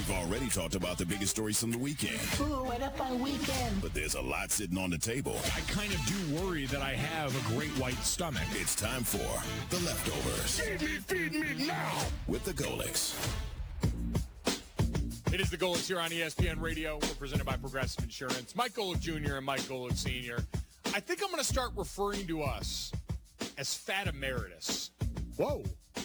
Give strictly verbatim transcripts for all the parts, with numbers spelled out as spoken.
We've already talked about the biggest stories from the weekend. Ooh, what a fun weekend. But there's a lot sitting on the table. I kind of do worry that I have a great white stomach. It's time for The Leftovers. Feed me, feed me now! With the Golics. It is the Golics here on E S P N Radio. We're presented by Progressive Insurance. Mike Golic Junior and Mike Golic Senior I think I'm going to start referring to us as Fat Emeritus. Whoa.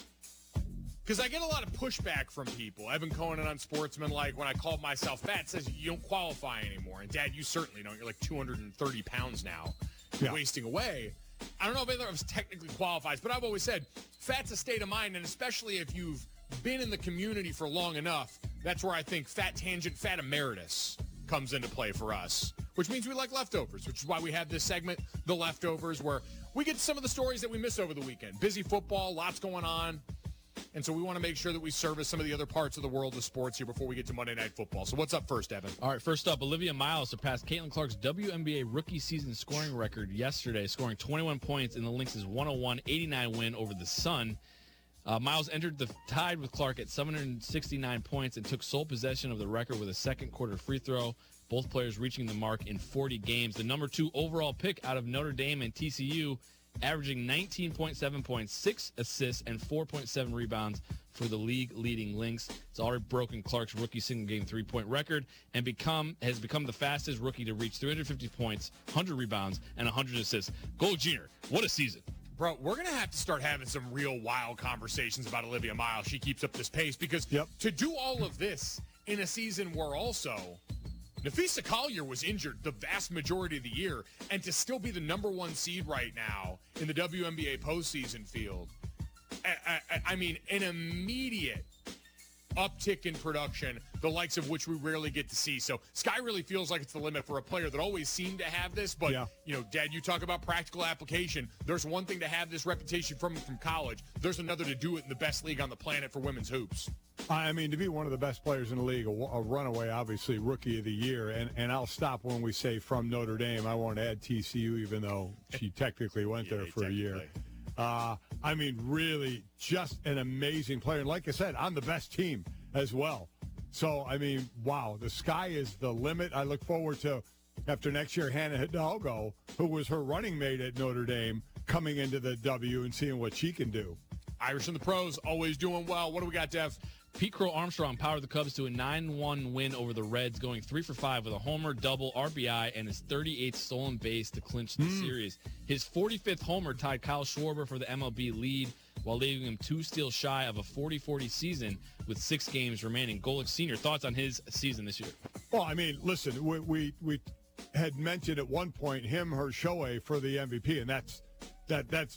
Because I get a lot of pushback from people. Evan Cohen on Sportsman, like when I called myself fat, says you don't qualify anymore. And Dad, you certainly don't. You're like two hundred thirty pounds now, yeah. wasting away. I don't know if either of us technically qualifies, but I've always said fat's a state of mind, and especially if you've been in the community for long enough, that's where I think Fat Tangent, Fat Emeritus comes into play for us, which means we like leftovers, which is why we have this segment, The Leftovers, where we get some of the stories that we missed over the weekend. Busy football, lots going on. And so we want to make sure that we service some of the other parts of the world of sports here before we get to Monday Night Football. So what's up first, Evan? All right, first up, Olivia Miles surpassed Caitlin Clark's W N B A rookie season scoring record yesterday, scoring twenty-one points in the Lynx' one oh one eighty-nine win over the Sun. Uh, Miles entered the tied with Clark at seven hundred sixty-nine points and took sole possession of the record with a second quarter free throw, both players reaching the mark in forty games. The number two overall pick out of Notre Dame and T C U, averaging nineteen point seven points, six assists, and four point seven rebounds for the league-leading Lynx. It's already broken Clark's rookie single-game three-point record and become has become the fastest rookie to reach three hundred fifty points, one hundred rebounds, and one hundred assists. Gold Junior, what a season. Bro, we're going to have to start having some real wild conversations about Olivia Miles. She keeps up this pace because yep. to do all of this in a season where also Nafisa Collier was injured the vast majority of the year, and to still be the number one seed right now in the W N B A postseason field, I, I, I mean, an immediate uptick in production, the likes of which we rarely get to see. So Sky really feels like it's the limit for a player that always seemed to have this. But, yeah. you know, Dad, you talk about practical application. There's one thing to have this reputation from from college. There's another to do it in the best league on the planet for women's hoops. I mean, to be one of the best players in the league, a, a runaway, obviously, rookie of the year. And, and I'll stop when we say from Notre Dame. I won't add T C U, even though she technically went yeah, there for a year. Uh, I mean, really, just an amazing player. And like I said, on the best team as well. So, I mean, wow, the sky is the limit. I look forward to, after next year, Hannah Hidalgo, who was her running mate at Notre Dame, coming into the W and seeing what she can do. Irish in the pros, always doing well. What do we got, Dev? Pete Crow Armstrong powered the Cubs to a nine one win over the Reds, going three for five with a homer, double, R B I, and his thirty-eighth stolen base to clinch the mm. series. His forty-fifth homer tied Kyle Schwarber for the M L B lead, while leaving him two steals shy of a forty forty season with six games remaining. Golic Senior, thoughts on his season this year? Well, I mean, listen, we we, we had mentioned at one point him, her, Shohei for the M V P, and that's that that's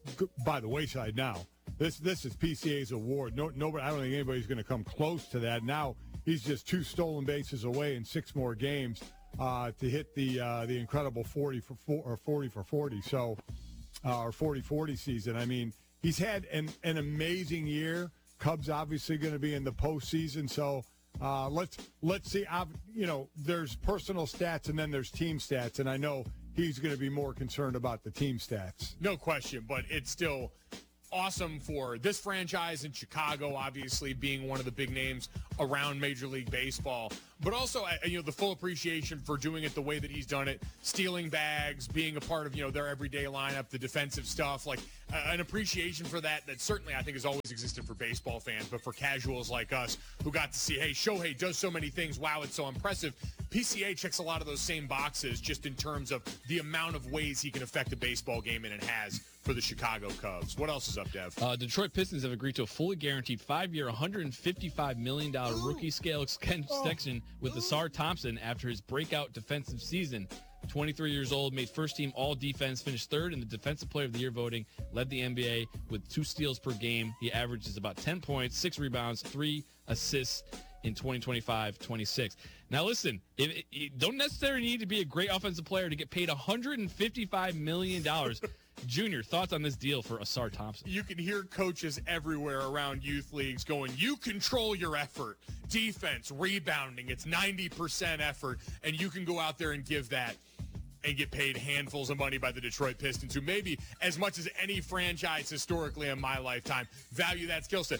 by the wayside now. This this is P C A's award. No, nobody. I don't think anybody's going to come close to that. Now he's just two stolen bases away in six more games uh, to hit the uh, the incredible forty for four or forty for forty. So, uh, or forty forty season. I mean, he's had an an amazing year. Cubs obviously going to be in the postseason. So uh, let's let's see. I've, you know, there's personal stats and then there's team stats, and I know he's going to be more concerned about the team stats. No question, but it's still awesome for this franchise in Chicago, obviously being one of the big names around Major League Baseball, but also, you know, the full appreciation for doing it the way that he's done it, stealing bags, being a part of, you know, their everyday lineup, the defensive stuff, like uh, an appreciation for that that certainly I think has always existed for baseball fans, but for casuals like us who got to see, hey, Shohei does so many things, wow, it's so impressive. P C A checks a lot of those same boxes just in terms of the amount of ways he can affect a baseball game, and it has for the Chicago Cubs. What else is up, Dev? Uh, Detroit Pistons have agreed to a fully guaranteed five-year, one hundred fifty-five million dollars rookie scale extension with Asar Thompson after his breakout defensive season. twenty-three years old, made first-team all-defense, finished third in the Defensive Player of the Year voting, led the N B A with two steals per game. He averages about ten points, six rebounds, three assists in twenty twenty-five twenty-six. Now, listen, it, it, you don't necessarily need to be a great offensive player to get paid one hundred fifty-five million dollars. Junior, thoughts on this deal for Asar Thompson? You can hear coaches everywhere around youth leagues going, you control your effort, defense, rebounding. It's ninety percent effort, and you can go out there and give that and get paid handfuls of money by the Detroit Pistons, who maybe, as much as any franchise historically in my lifetime, value that skill set.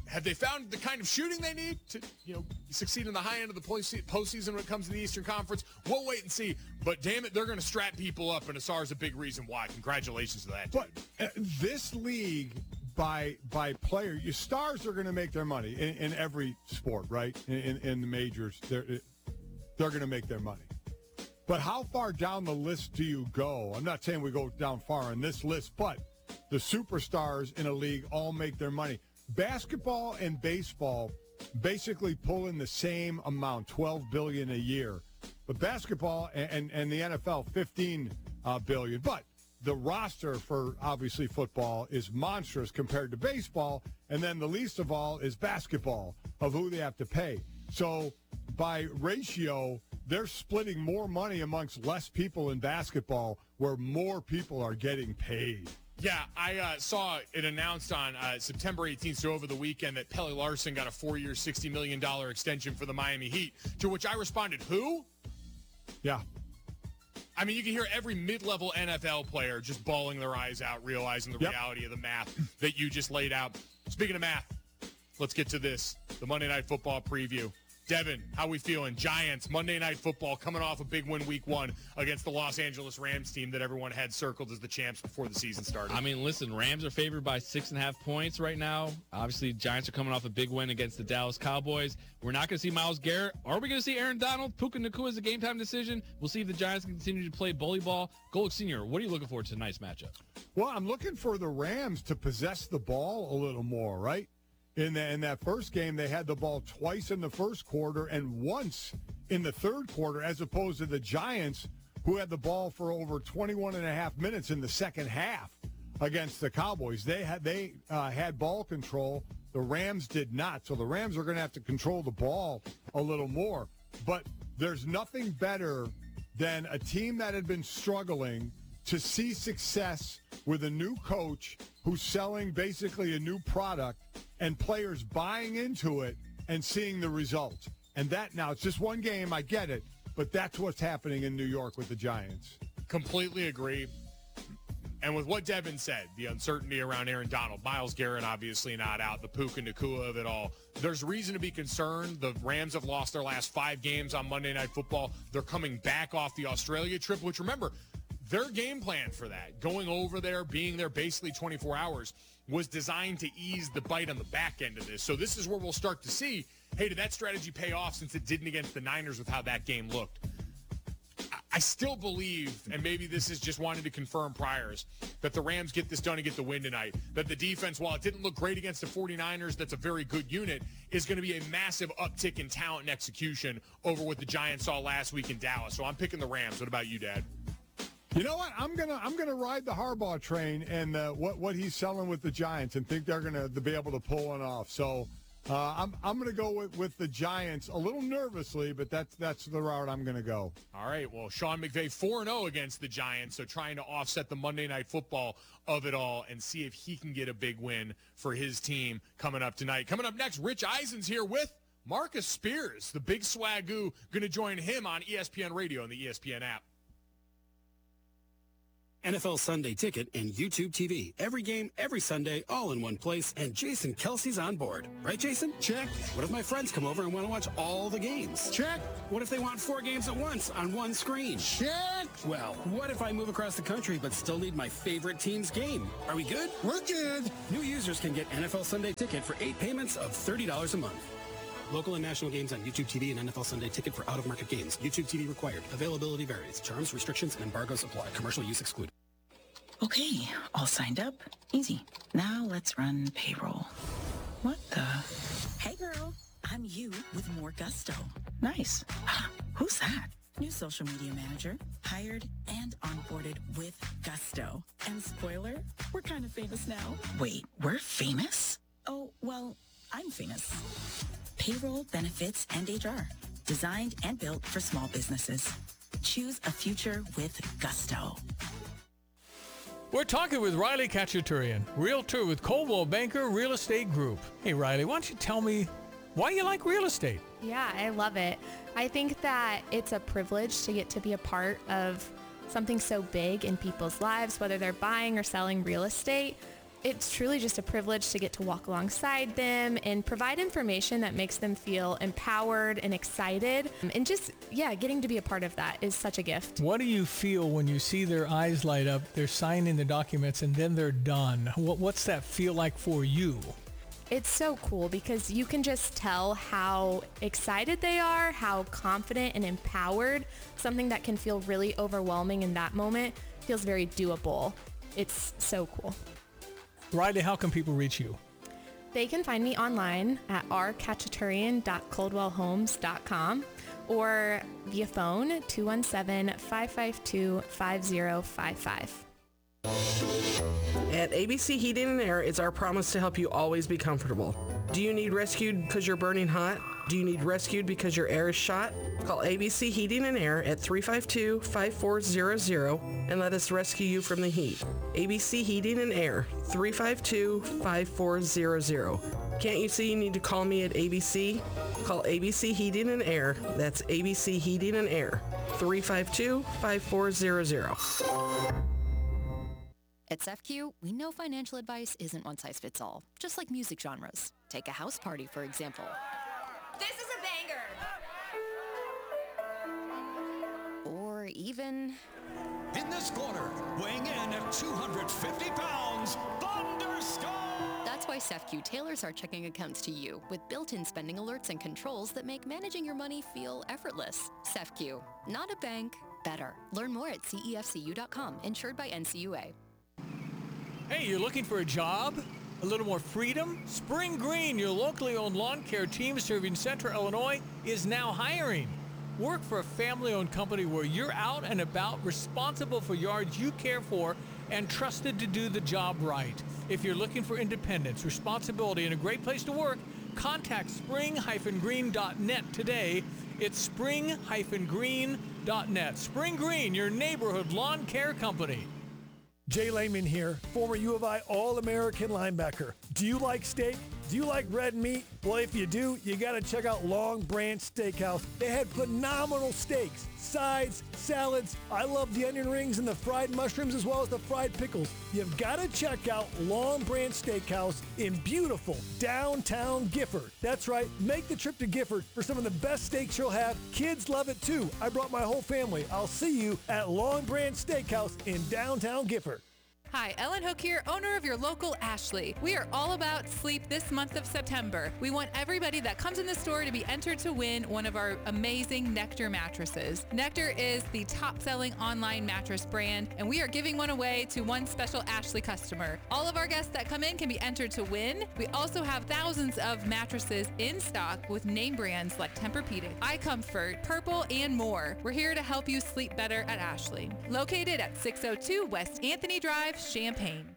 have they found the kind of shooting they need to, you know, succeed in the high end of the postseason when it comes to the Eastern Conference? We'll wait and see. But damn it, they're going to strap people up, and Asar's a big reason why. Congratulations to that. But uh, this league, by by player, your stars are going to make their money in, in every sport, right? In, in, in the majors, they're they're going to make their money. But how far down the list do you go? I'm not saying we go down far on this list, but the superstars in a league all make their money. Basketball and baseball basically pull in the same amount, twelve billion dollars a year. But basketball and, and, and the N F L, fifteen uh, billion dollars. But the roster for, obviously, football is monstrous compared to baseball. And then the least of all is basketball, of who they have to pay. So by ratio, they're splitting more money amongst less people in basketball, where more people are getting paid. Yeah, I uh, saw it announced on uh, September eighteenth, so over the weekend, that Pelle Larsson got a four-year, sixty million dollars extension for the Miami Heat, to which I responded, who? Yeah. I mean, you can hear every mid-level N F L player just bawling their eyes out, realizing the yep. reality of the math that you just laid out. Speaking of math, let's get to this, the Monday Night Football preview. Devin, how we feeling? Giants, Monday Night Football, coming off a big win week one against the Los Angeles Rams team that everyone had circled as the champs before the season started. I mean, listen, Rams are favored by six and a half points right now. Obviously, Giants are coming off a big win against the Dallas Cowboys. We're not going to see Myles Garrett. Are we going to see Aaron Donald? Puka Nacua is a game-time decision. We'll see if the Giants can continue to play bully ball. Golic Senior, what are you looking for to tonight's matchup? Well, I'm looking for the Rams to possess the ball a little more, right? In, the, in that first game, they had the ball twice in the first quarter and once in the third quarter, as opposed to the Giants, who had the ball for over twenty-one and a half minutes in the second half against the Cowboys. They had they uh, had ball control. The Rams did not. So the Rams are going to have to control the ball a little more. But there's nothing better than a team that had been struggling to see success with a new coach who's selling basically a new product and players buying into it and seeing the results. And that, now, it's just one game, I get it, but that's what's happening in New York with the Giants. Completely agree. And with what Devin said, the uncertainty around Aaron Donald, Myles Garrett obviously not out, the Puka Nacua of it all, there's reason to be concerned. The Rams have lost their last five games on Monday Night Football. They're coming back off the Australia trip, which, remember, their game plan for that, going over there, being there basically twenty-four hours, was designed to ease the bite on the back end of this. So this is where we'll start to see, hey, did that strategy pay off, since it didn't against the Niners with how that game looked? I still believe, and maybe this is just wanting to confirm priors, that the Rams get this done and get the win tonight. That the defense, while it didn't look great against the 49ers, that's a very good unit, is going to be a massive uptick in talent and execution over what the Giants saw last week in Dallas. So I'm picking the Rams. What about you, Dad? You know what? I'm gonna I'm gonna ride the Harbaugh train and uh, what what he's selling with the Giants, and think they're gonna be able to pull one off. So uh, I'm I'm gonna go with, with the Giants a little nervously, but that's that's the route I'm gonna go. All right. Well, Sean McVay four and oh against the Giants, so trying to offset the Monday Night Football of it all and see if he can get a big win for his team coming up tonight. Coming up next, Rich Eisen's here with Marcus Spears, the big swagoo, going to join him on E S P N Radio and the E S P N app. N F L Sunday Ticket and YouTube T V. Every game, every Sunday, all in one place. And Jason Kelsey's on board. Right, Jason? Check. What if my friends come over and want to watch all the games? Check. What if they want four games at once on one screen? Check. Well, what if I move across the country but still need my favorite team's game? Are we good? We're good. New users can get N F L Sunday Ticket for eight payments of thirty dollars a month. Local and national games on YouTube T V and N F L Sunday Ticket for out-of-market games. YouTube T V required. Availability varies. Terms, restrictions, and embargoes apply. Commercial use excluded. Okay, all signed up. Easy. Now let's run payroll. What the? Hey girl, I'm you with more gusto. Nice. Who's that? New social media manager, hired and onboarded with gusto. And spoiler, we're kind of famous now. Wait, we're famous? Oh, well, I'm famous. Payroll, benefits, and H R. Designed and built for small businesses. Choose a future with gusto. We're talking with Riley Kachaturian, realtor with Coldwell Banker Real Estate Group. Hey, Riley, why don't you tell me why you like real estate? Yeah, I love it. I think that it's a privilege to get to be a part of something so big in people's lives, whether they're buying or selling real estate. it's truly just a privilege to get to walk alongside them and provide information that makes them feel empowered and excited. And just, yeah, getting to be a part of that is such a gift. What do you feel when you see their eyes light up, they're signing the documents, and then they're done? What, what's that feel like for you? It's so cool because you can just tell how excited they are, how confident and empowered. Something that can feel really overwhelming in that moment feels very doable. It's so cool. Riley, how can people reach you? They can find me online at r cacciaturian dot coldwell homes dot com or via phone two one seven, five five two, five zero five five. At A B C Heating and Air, it's our promise to help you always be comfortable. Do you need rescued because you're burning hot? Do you need rescued because your air is shot? Call A B C Heating and Air at three five two, five four zero zero and let us rescue you from the heat. A B C Heating and Air, three five two, five four zero zero. Can't you see you need to call me at A B C? Call A B C Heating and Air. That's A B C Heating and Air, three five two, five four zero zero. At S E F Q, we know financial advice isn't one size fits all, just like music genres. Take a house party, for example. This is a banger! Or even... In this corner, weighing in at two hundred fifty pounds, Thunderstorm! That's why S E F Q tailors our checking accounts to you with built-in spending alerts and controls that make managing your money feel effortless. S E F Q, not a bank, better. Learn more at C E F C U dot com, insured by N C U A. Hey, you're looking for a job? A little more freedom? Spring Green, your locally owned lawn care team serving Central Illinois, is now hiring. Work for a family-owned company where you're out and about, responsible for yards you care for, and trusted to do the job right. If you're looking for independence, responsibility, and a great place to work, contact spring green dot net today. It's spring green dot net. Spring Green, your neighborhood lawn care company. Jay Lehman here, former U of I All-American linebacker. Do you like steak? Do you like red meat? Well, if you do, you got to check out Long Branch Steakhouse. They had phenomenal steaks, sides, salads. I love the onion rings and the fried mushrooms as well as the fried pickles. You've got to check out Long Branch Steakhouse in beautiful downtown Gifford. That's right, make the trip to Gifford for some of the best steaks you'll have. Kids love it too. I brought my whole family. I'll see you at Long Branch Steakhouse in downtown Gifford. Hi, Ellen Hook here, owner of your local Ashley. We are all about sleep this month of September. We want everybody that comes in the store to be entered to win one of our amazing Nectar mattresses. Nectar is the top-selling online mattress brand, and we are giving one away to one special Ashley customer. All of our guests that come in can be entered to win. We also have thousands of mattresses in stock with name brands like Tempur-Pedic, iComfort, Purple, and more. We're here to help you sleep better at Ashley. Located at six oh two West Anthony Drive, Champaign.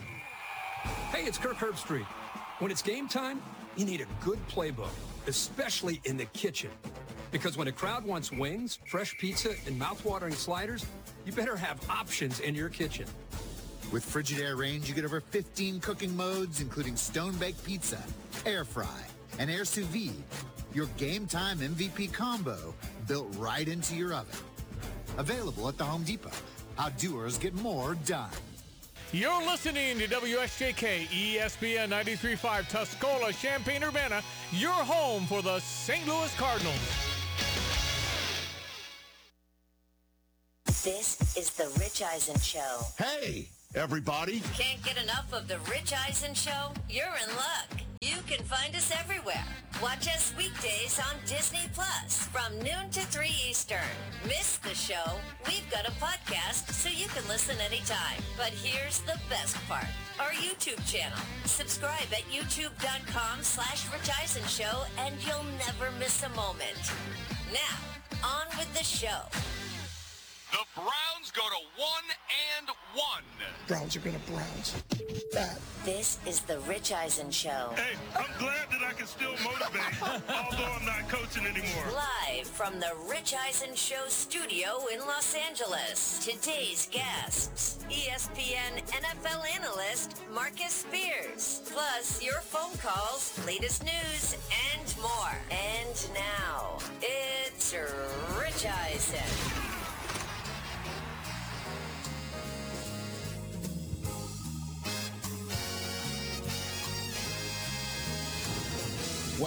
Hey, it's Kirk Herbstreit. When it's game time, you need a good playbook, especially in the kitchen. Because when a crowd wants wings, fresh pizza, and mouth-watering sliders, you better have options in your kitchen. With Frigidaire Range, you get over fifteen cooking modes, including stone-baked pizza, air fry, and air sous vide. Your game time M V P combo built right into your oven. Available at the Home Depot. How doers get more done. You're listening to W S J K E S P N ninety-three point five Tuscola, Champaign-Urbana, your home for the Saint Louis Cardinals. This is the Rich Eisen Show. Hey, everybody. Can't get enough of the Rich Eisen Show? You're in luck. You can find us everywhere. Watch us weekdays on Disney Plus from noon to three Eastern. Miss the show? We've got a podcast so you can listen anytime. But here's the best part. Our YouTube channel. Subscribe at youtube.com slash Rich Eisen Show and you'll never miss a moment. Now, on with the show. The Browns go to one and one. Browns are gonna Browns. That. This is the Rich Eisen Show. Hey, I'm glad that I can still motivate, although I'm not coaching anymore. Live from the Rich Eisen Show studio in Los Angeles. Today's guests, E S P N N F L analyst Marcus Spears. Plus your phone calls, latest news, and more. And now, it's Rich Eisen.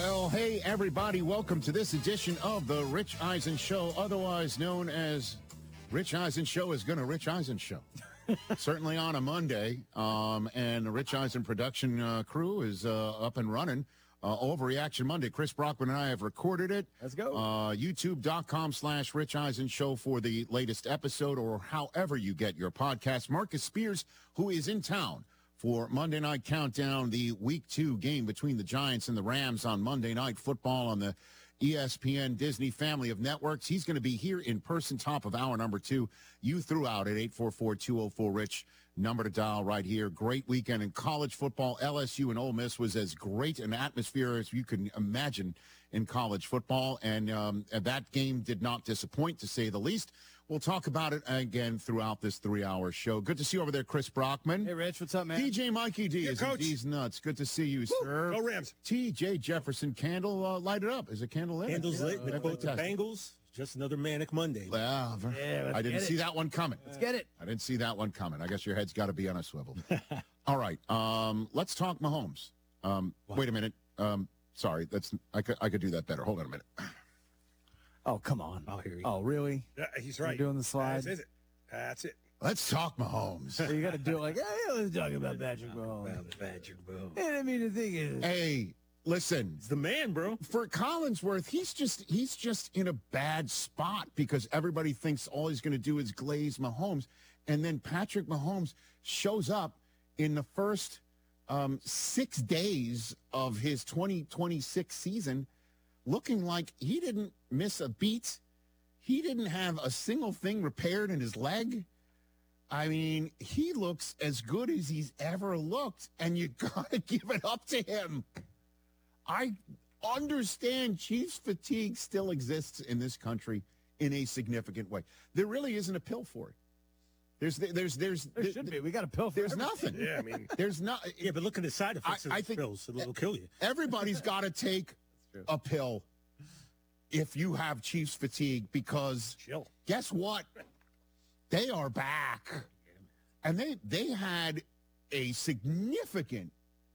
Well, hey, everybody. Welcome to this edition of the Rich Eisen Show, otherwise known as Rich Eisen Show is going to Rich Eisen Show. Certainly on a Monday. Um, and the Rich Eisen production uh, crew is uh, up and running. Uh, Overreaction Monday. Chris Brockman and I have recorded it. Let's go. Uh, YouTube.com slash Rich Eisen Show for the latest episode or however you get your podcast. Marcus Spears, who is in town for Monday Night Countdown, the week two game between the Giants and the Rams on Monday Night Football on the E S P N Disney family of networks. He's going to be here in person, top of hour number two. You threw out at eight four four, two oh four, RICH. Number to dial right here. Great weekend in college football. L S U and Ole Miss was as great an atmosphere as you can imagine in college football. And um, that game did not disappoint, to say the least. We'll talk about it again throughout this three-hour show. Good to see you over there, Chris Brockman. Hey, Rich. What's up, man? D J Mikey D Yeah, is Coach. in D's nuts. Good to see you, Woo. sir. Go Rams. T J Jefferson Candle, uh, light it up. Is a candle lit? Candles lit with Yeah, both the fantastic. Bengals. Just another manic Monday. Yeah, Yeah, let's I didn't get see it. that one coming. Let's get it. I didn't see that one coming. I guess your head's got to be on a swivel. All right, um, let's talk Mahomes. Um, wait a minute. Um, sorry, that's I could I could do that better. Hold on a minute. Oh, come on. I'll hear you. Oh, really? Yeah, he's You're right. doing the slide? That's it. That's it. Let's talk Mahomes. So you got to do it like, hey, let's talk about Patrick Mahomes. About Patrick Mahomes. And I mean, the thing is, Hey, listen. He's the man, bro. For Collinsworth, he's just he's just in a bad spot because everybody thinks all he's going to do is glaze Mahomes, and then Patrick Mahomes shows up in the first um, six days of his twenty twenty-six season, looking like he didn't miss a beat. He didn't have a single thing repaired in his leg. I mean, he looks as good as he's ever looked, and you got to give it up to him. I understand Chiefs fatigue still exists in this country in a significant way. There really isn't a pill for it. There's, there's, there's, there should be. We got a pill for there's everything. nothing. Yeah, I mean, There's not. yeah, but look at the side effects I- of I the think- pills. It'll kill you. Everybody's got to take a pill if you have Chiefs fatigue, because Chill. guess what? They are back. And they they had a significant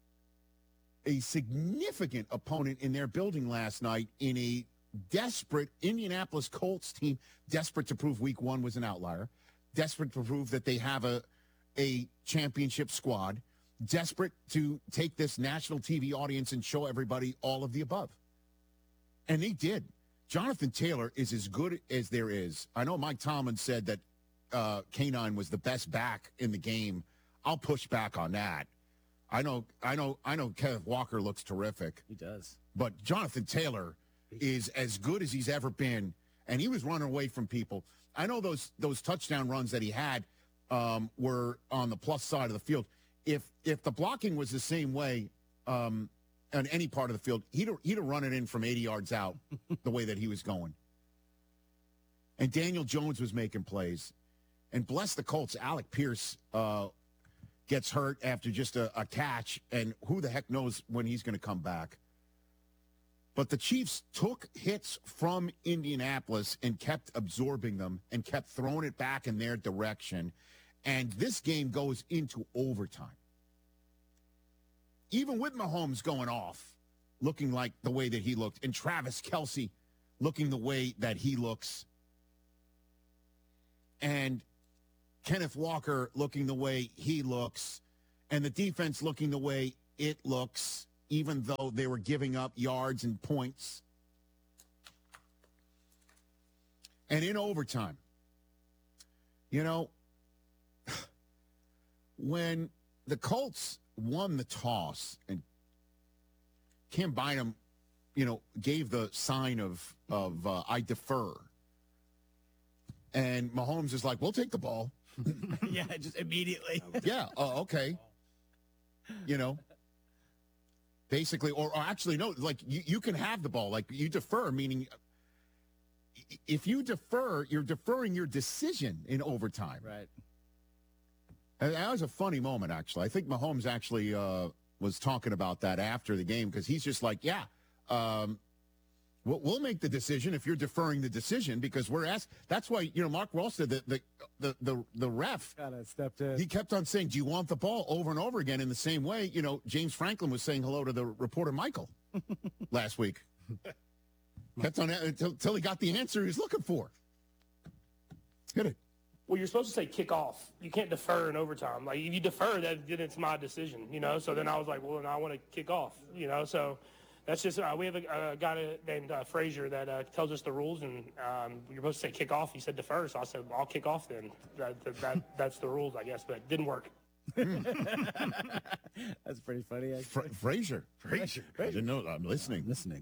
a significant opponent in their building last night in a desperate Indianapolis Colts team, desperate to prove week one was an outlier, desperate to prove that they have a a championship squad, desperate to take this national T V audience and show everybody all of the above. And they did. Jonathan Taylor is as good as there is. I know Mike Tomlin said that uh, Canine was the best back in the game. I'll push back on that. I know, I know, I know. Kenneth Walker looks terrific. He does. But Jonathan Taylor is as good as he's ever been, and he was running away from people. I know those those touchdown runs that he had um, were on the plus side of the field. If if the blocking was the same way um, on any part of the field, he'd he'd have run it in from eighty yards out the way that he was going. And Daniel Jones was making plays. And bless the Colts, Alec Pierce uh, gets hurt after just a, a catch, and who the heck knows when he's going to come back. But the Chiefs took hits from Indianapolis and kept absorbing them and kept throwing it back in their direction. And this game goes into overtime. Even with Mahomes going off, looking like the way that he looked, and Travis Kelce looking the way that he looks, and Kenneth Walker looking the way he looks, and the defense looking the way it looks, even though they were giving up yards and points. And in overtime, you know, when the Colts won the toss and Cam Bynum, you know, gave the sign of, of uh, I defer, and Mahomes is like, we'll take the ball. yeah, just immediately. Yeah. Oh, okay. You know, basically, or, or actually, no, like you, you can have the ball. Like you defer, meaning if you defer, you're deferring your decision in overtime. Right. And that was a funny moment, actually. I think Mahomes actually uh, was talking about that after the game because he's just like, yeah, um, we'll, we'll make the decision if you're deferring the decision because we're asked. That's why, you know, Mark Ross said that the, the, the, the ref, Kind of stepped in. he kept on saying, do you want the ball over and over again in the same way? You know, James Franklin was saying hello to the reporter, Michael. last week. Kept on until, until he got the answer he was looking for. Hit it. Well, you're supposed to say kick off. You can't defer in overtime. Like, if you defer, that then it's my decision, you know? So then I was like, well, then I want to kick off, you know? So that's just, uh, we have a, a guy named uh, Frazier that uh, tells us the rules, and um, you're supposed to say kick off. He said defer, so I said, well, I'll kick off then. That, that, that That's the rules, I guess, but it didn't work. That's pretty funny. Actually. Fra- Frazier. Frazier. I didn't know that. I'm listening. I'm listening.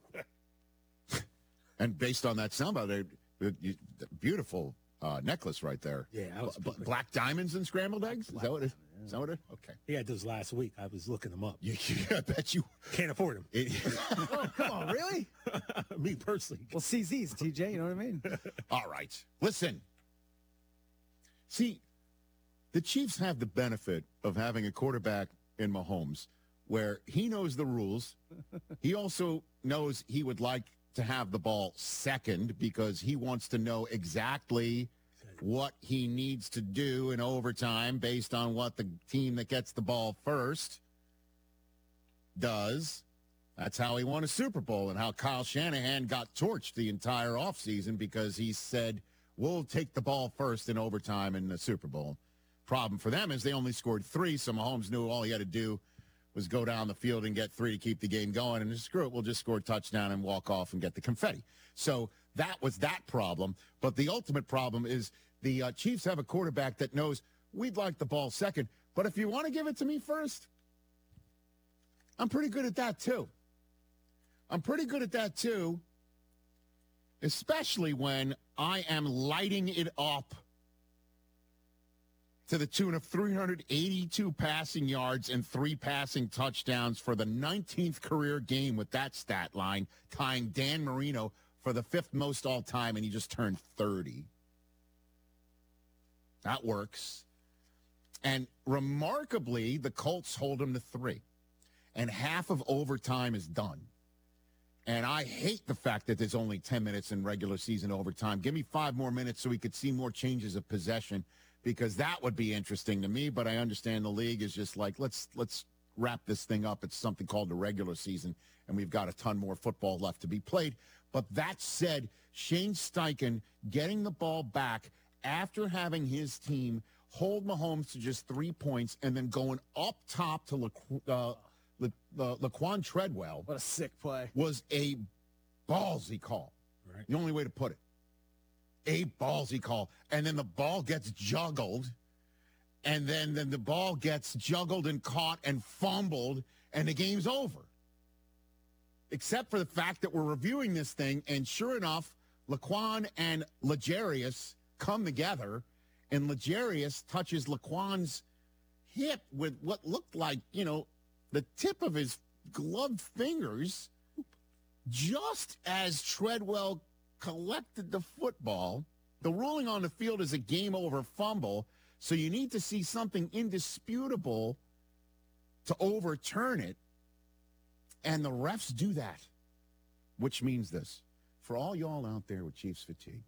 And based on that soundbite, there, beautiful uh, necklace right there. Yeah, I was B- black diamonds and scrambled eggs. Is that what it? Yeah. Is that what it? Okay. He had those last week. I was looking them up. Yeah, I bet you can't afford them. It, oh, come on, really? Me personally. Well, C Z's, T J. You know what I mean? All right. Listen. See, the Chiefs have the benefit of having a quarterback in Mahomes where he knows the rules. He also knows he would like to have the ball second because he wants to know exactly what he needs to do in overtime based on what the team that gets the ball first does. That's how he won a Super Bowl and how Kyle Shanahan got torched the entire offseason because he said, we'll take the ball first in overtime in the Super Bowl. Problem for them is they only scored three, so Mahomes knew all he had to do was go down the field and get three to keep the game going, and screw it, we'll just score a touchdown and walk off and get the confetti. So that was that problem. But the ultimate problem is the uh, Chiefs have a quarterback that knows we'd like the ball second, but if you want to give it to me first, I'm pretty good at that too. I'm pretty good at that too, especially when I am lighting it up to the tune of three hundred eighty-two passing yards and three passing touchdowns for the nineteenth career game with that stat line, tying Dan Marino for the fifth most all-time, and he just turned thirty. That works. And remarkably, the Colts hold him to three, and half of overtime is done. And I hate the fact that there's only ten minutes in regular season overtime. Give me five more minutes so we could see more changes of possession, because that would be interesting to me, but I understand the league is just like, let's let's wrap this thing up. It's something called the regular season, and we've got a ton more football left to be played. But that said, Shane Steichen getting the ball back after having his team hold Mahomes to just three points and then going up top to La, uh, La, uh, Laquan Treadwell. What a sick play. Was a ballsy call. Right. The only way to put it. A ballsy call. And then the ball gets juggled, and then, then the ball gets juggled and caught and fumbled, and the game's over. Except for the fact that we're reviewing this thing, and sure enough, Laquan and L'Jarius come together, and L'Jarius touches Laquan's hip with what looked like, you know, the tip of his gloved fingers, just as Treadwell collected the football. The ruling on the field is a game-over fumble, so you need to see something indisputable to overturn it, and the refs do that, which means this. For all y'all out there with Chiefs fatigue,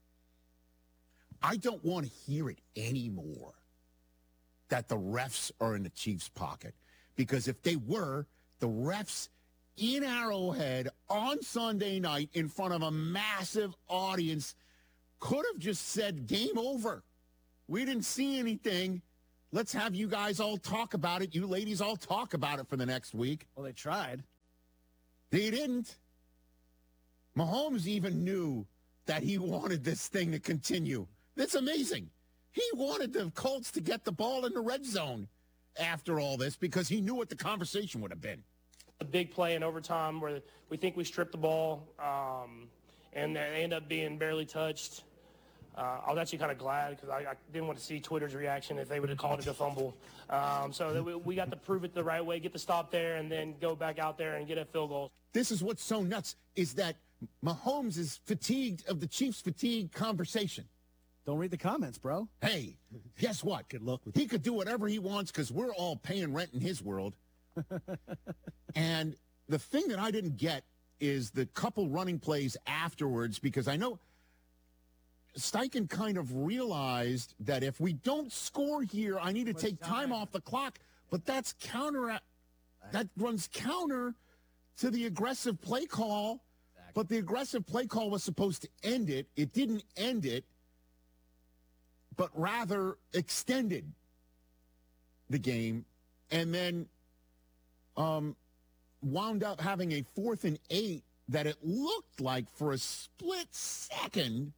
I don't want to hear it anymore that the refs are in the Chiefs' pocket, because if they were, the refs in Arrowhead on Sunday night in front of a massive audience could have just said, game over. We didn't see anything. Let's have you guys all talk about it. You ladies all talk about it for the next week. Well, they tried. They didn't. Mahomes even knew that he wanted this thing to continue. That's amazing. He wanted the Colts to get the ball in the red zone after all this because he knew what the conversation would have been. A big play in overtime where we think we stripped the ball, um, and they end up being barely touched. Uh, I was actually kind of glad because I, I didn't want to see Twitter's reaction if they would have called it a fumble. Um, so that we, we got to prove it the right way, get the stop there, and then go back out there and get a field goal. This is what's so nuts, is that Mahomes is fatigued of the Chiefs' fatigue conversation. Don't read the comments, bro. Hey, guess what? Good luck with He could do whatever he wants because we're all paying rent in his world. And the thing that I didn't get is the couple running plays afterwards, because I know Steichen kind of realized that if we don't score here, I need to take time off the clock. But that's counter. That runs counter to the aggressive play call, but the aggressive play call was supposed to end it. It didn't end it, but rather extended the game, and then um, wound up having a fourth and eight that it looked like for a split second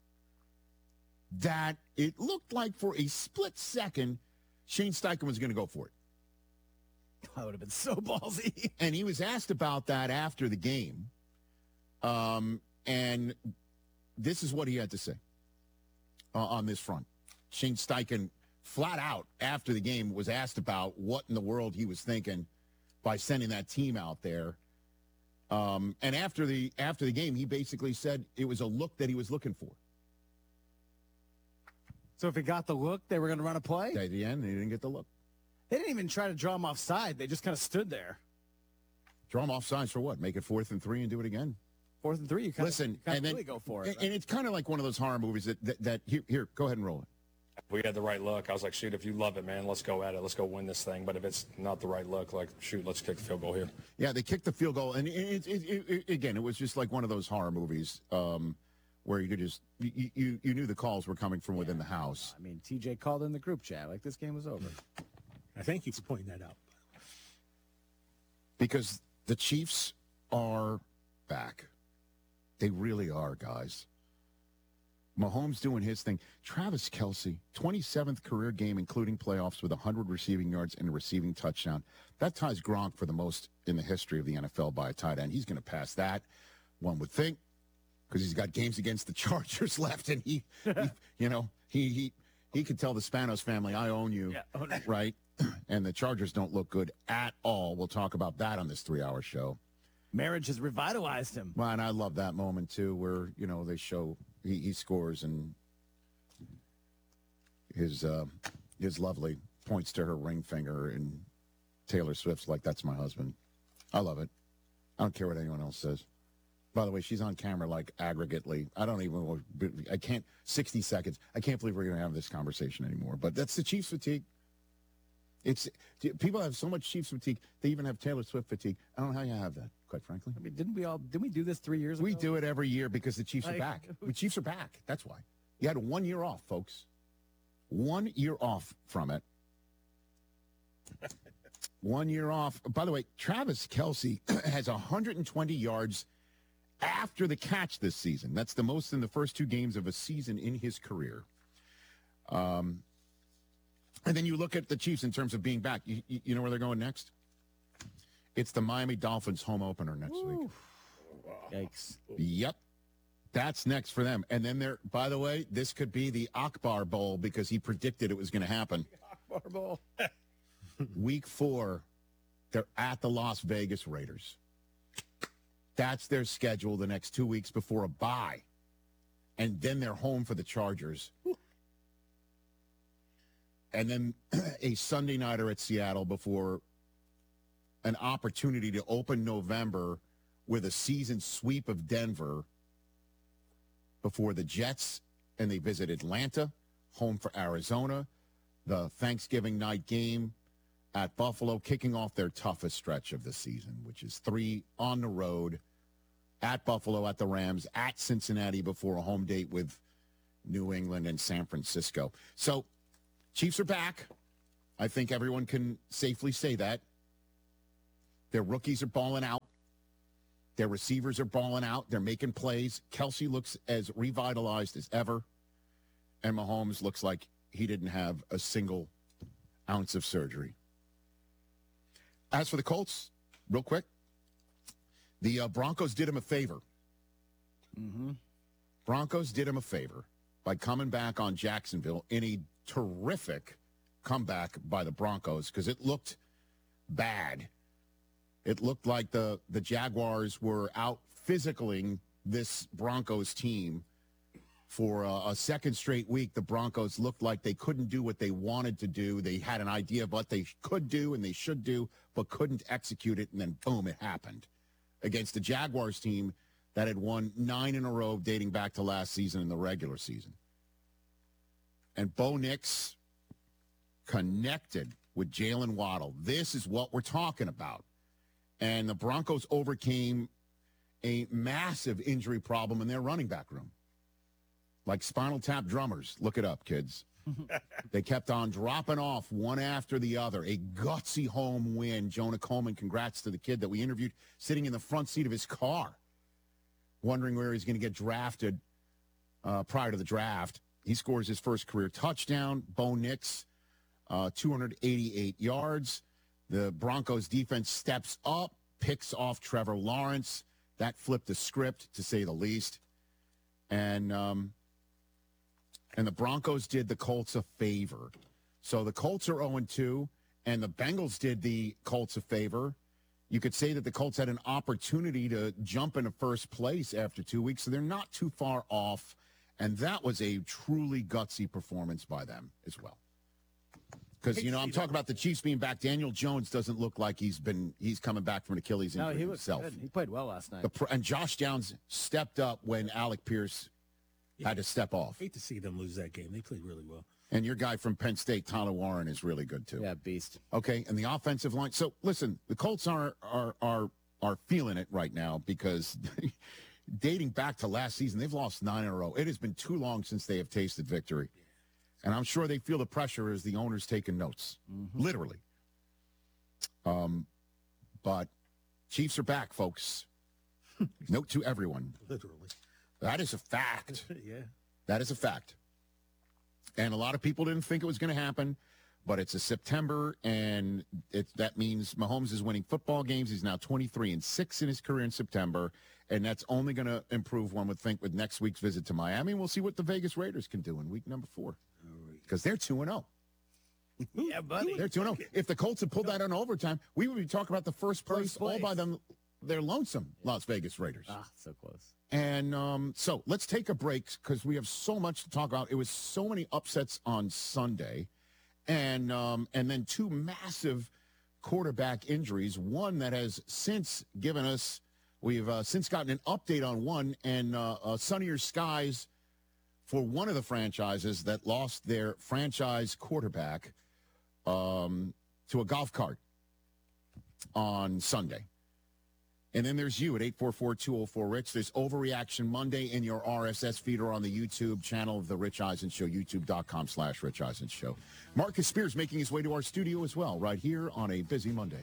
that it looked like for a split second Shane Steichen was going to go for it. That would have been so ballsy. And he was asked about that after the game. Um, and this is what he had to say uh, on this front. Shane Steichen, flat out after the game, was asked about what in the world he was thinking by sending that team out there. Um, and after the after the game, he basically said it was a look that he was looking for. So if he got the look, they were going to run a play? At the end, they didn't get the look. They didn't even try to draw him offside. They just kind of stood there. Draw him offsides for what? Make it fourth and three and do it again? Fourth and three, you kind Listen, of, you kind and of then, really go for it. And, right? and it's kind of like one of those horror movies that, that, that here, here, go ahead and roll it. We had the right look. I was like, shoot, if you love it, man, let's go at it. Let's go win this thing. But if it's not the right look, like, shoot, let's kick the field goal here. Yeah, they kicked the field goal. And it, it, it, it, again, it was just like one of those horror movies um, where you could just, you, you, you knew the calls were coming from within the house. I mean, T J called in the group chat like this game was over. I thank you for pointing that out. Because the Chiefs are back. They really are, guys. Mahomes doing his thing. Travis Kelce, twenty-seventh career game, including playoffs, with one hundred receiving yards and a receiving touchdown. That ties Gronk for the most in the history of the N F L by a tight end. He's going to pass that, one would think, because he's got games against the Chargers left, and he, he you know, he he he could tell the Spanos family, I own you, Yeah. right? And the Chargers don't look good at all. We'll talk about that on this three-hour show. Marriage has revitalized him. Well, and I love that moment, too, where, you know, they show he, he scores and his uh, his lovely points to her ring finger, and Taylor Swift's like, that's my husband. I love it. I don't care what anyone else says. By the way, she's on camera, like, aggregately. I don't even, I can't, sixty seconds. I can't believe we're going to have this conversation anymore. But that's the Chiefs fatigue. It's people have so much Chiefs fatigue. They even have Taylor Swift fatigue. I don't know how you have that, quite frankly. I mean, didn't we all, didn't we do this three years ago? We do it every year because the Chiefs Like- are back. The Chiefs are back. That's why. You had one year off, folks. One year off from it. One year off. By the way, Travis Kelce has one hundred twenty yards after the catch this season. That's the most in the first two games of a season in his career. Um, and then you look at the Chiefs in terms of being back. You, you, you know where they're going next? It's the Miami Dolphins home opener next week. Yikes. Yep. That's next for them. And then there, by the way, this could be the Akbar Bowl because he predicted it was going to happen. Akbar Bowl. Week four, they're at the Las Vegas Raiders. That's their schedule the next two weeks before a bye. And then they're home for the Chargers. And then a Sunday nighter at Seattle before an opportunity to open November with a season sweep of Denver before the Jets, and they visit Atlanta, home for Arizona, the Thanksgiving night game at Buffalo, kicking off their toughest stretch of the season, which is three on the road, at Buffalo, at the Rams, at Cincinnati before a home date with New England and San Francisco. So Chiefs are back. I think everyone can safely say that. Their rookies are balling out. Their receivers are balling out. They're making plays. Kelce looks as revitalized as ever. And Mahomes looks like he didn't have a single ounce of surgery. As for the Colts, real quick, the uh, Broncos did him a favor. Mm-hmm. Broncos did him a favor by coming back on Jacksonville in a terrific comeback by the Broncos because it looked bad. It looked like the, the Jaguars were out physicaling this Broncos team for a, a second straight week. The Broncos looked like they couldn't do what they wanted to do. They had an idea of what they could do and they should do, but couldn't execute it, and then boom, it happened against the Jaguars team that had won nine in a row dating back to last season in the regular season. And Bo Nix connected with Jalen Waddle. This is what we're talking about. And the Broncos overcame a massive injury problem in their running back room. Like Spinal Tap drummers. Look it up, kids. They kept on dropping off one after the other. A gutsy home win. Jonah Coleman, congrats to the kid that we interviewed sitting in the front seat of his car, wondering where he's going to get drafted uh, prior to the draft. He scores his first career touchdown. Bo Nix, uh, two hundred eighty-eight yards. The Broncos defense steps up, picks off Trevor Lawrence. That flipped the script, to say the least. And um, and the Broncos did the Colts a favor. So the Colts are oh and two, and the Bengals did the Colts a favor. You could say that the Colts had an opportunity to jump into first place after two weeks, so they're not too far off. And that was a truly gutsy performance by them as well. Because, you know, I'm talking about the Chiefs being back. Daniel Jones doesn't look like he's been he's coming back from an Achilles injury No, he was himself. good. He played well last night. The, pr- and Josh Downs stepped up when Alec Pierce had to step off. Hate to see them lose that game. They played really well. And your guy from Penn State, Tyler Warren, is really good too. Yeah, beast. Okay, and the offensive line. So listen, the Colts are are are are feeling it right now because dating back to last season, they've lost nine in a row. It has been too long since they have tasted victory. And I'm sure they feel the pressure as the owner's taking notes, mm-hmm. literally. Um, but Chiefs are back, folks. Note to everyone. Literally. That is a fact. Yeah. That is a fact. And a lot of people didn't think it was going to happen, but it's a September, and it, that means Mahomes is winning football games. He's now twenty-three and six in his career in September, and that's only going to improve, one would think, with next week's visit to Miami. We'll see what the Vegas Raiders can do in week number four. Because they're two and oh. Yeah, buddy. They're two and oh. If the Colts had pulled that on overtime, we would be talking about the first place, First place. all by them, their lonesome Las Vegas Raiders. Ah, so close. And um, so let's take a break because we have so much to talk about. It was so many upsets on Sunday, and um, and then two massive quarterback injuries. One that has since given us, we've uh, since gotten an update on one, and uh, uh, sunnier skies for one of the franchises that lost their franchise quarterback um, to a golf cart on Sunday. And then there's you at eight four four, two oh four, RICH. There's Overreaction Monday in your R S S feed or on the YouTube channel of The Rich Eisen Show, youtube.com slash Rich Eisen Show. Marcus Spears making his way to our studio as well, right here on a busy Monday.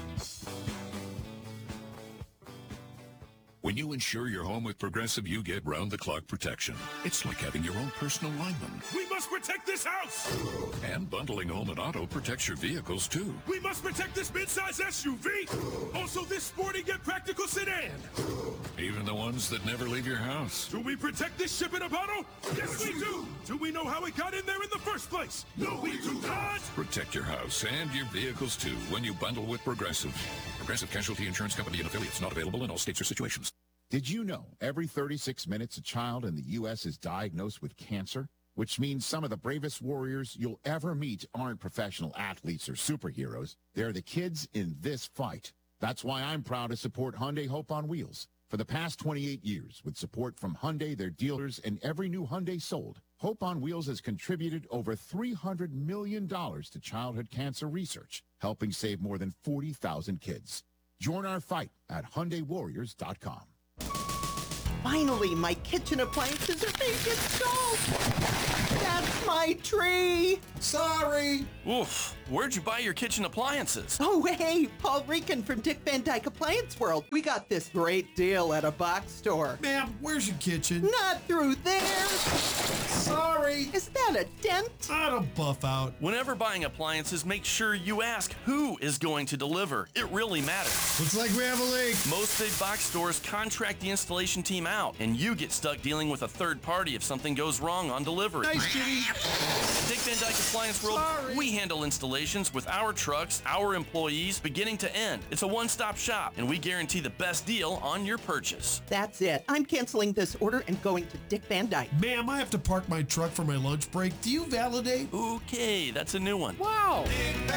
When you insure your home with Progressive, you get round-the-clock protection. It's like having your own personal lineman. We must protect this house! And bundling home and auto protects your vehicles, too. We must protect this midsize S U V! Also this sporty yet practical sedan! Even the ones that never leave your house. Do we protect this ship in a bottle? Yes, we do! Do we know how it got in there in the first place? No, we do not! Protect your house and your vehicles, too, when you bundle with Progressive. Progressive Casualty Insurance Company and affiliates, not available in all states or situations. Did you know every thirty-six minutes a child in the U S is diagnosed with cancer? Which means some of the bravest warriors you'll ever meet aren't professional athletes or superheroes. They're the kids in this fight. That's why I'm proud to support Hyundai Hope on Wheels. For the past twenty-eight years, with support from Hyundai, their dealers, and every new Hyundai sold, Hope on Wheels has contributed over three hundred million dollars to childhood cancer research, helping save more than forty thousand kids. Join our fight at Hyundai Warriors dot com. Finally, my kitchen appliances are being installed. That's my tree. Sorry. Oof. Where'd you buy your kitchen appliances? Oh, hey, Paul Rican from Dick Van Dyke Appliance World. We got this great deal at a box store. Ma'am, where's your kitchen? Not through there. Sorry. Is that a dent? Not a buff out. Whenever buying appliances, make sure you ask who is going to deliver. It really matters. Looks like we have a leak. Most big box stores contract the installation team out, and you get stuck dealing with a third party if something goes wrong on delivery. Nice, Jimmy. Dick Van Dyke Appliance World, Sorry. we handle installations with our trucks, our employees, beginning to end. It's a one-stop shop, and we guarantee the best deal on your purchase. That's it. I'm canceling this order and going to Dick Van Dyke. Ma'am, I have to park my truck for my lunch break. Do you validate? Okay, that's a new one. Wow. Dick Van